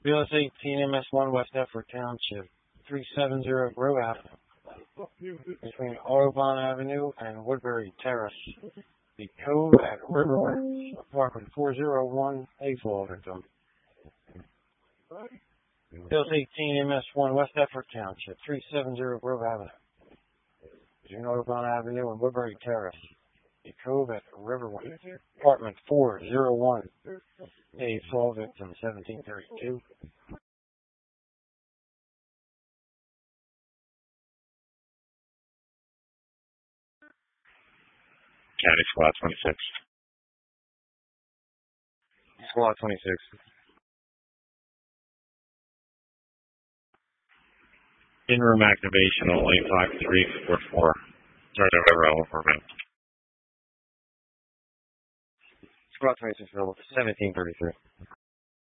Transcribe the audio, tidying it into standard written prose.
BLS 18 MS1 West Effort Township, 370 Grove Avenue, between Audubon Avenue and Woodbury Terrace. The code at Riverway, apartment 401A, Fullerton. BLS 18 MS1 West Effort Township, 370 Grove Avenue, between Audubon Avenue and Woodbury Terrace. The code at Riverway, apartment 401A, Fullerton, 1732. County Squad 26. Squad 26. In-room activation only 5344. Sorry, November 11 Squad 26, 1733.